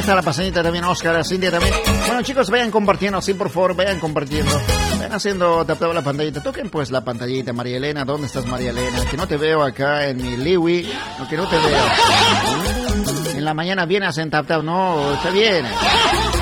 está la paseñita también, Oscar, Cintia también. Bueno, chicos, vayan compartiendo, sí, por favor, vayan compartiendo. Vayan haciendo tap la pantallita. Toquen pues la pantallita, María Elena. ¿Dónde estás, María Elena? Que no te veo acá en mi Liwi. No, que no te veo. En la mañana vienes en tap, no, está bien.